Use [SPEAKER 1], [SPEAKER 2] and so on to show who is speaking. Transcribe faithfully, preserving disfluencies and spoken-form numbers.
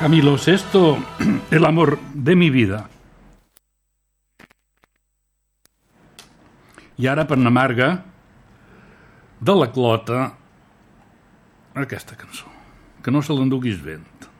[SPEAKER 1] Camilo Sesto, el amor de mi vida. I ara, per na Marga, de la Clota, aquesta cançó, que no se l'enduguis vent.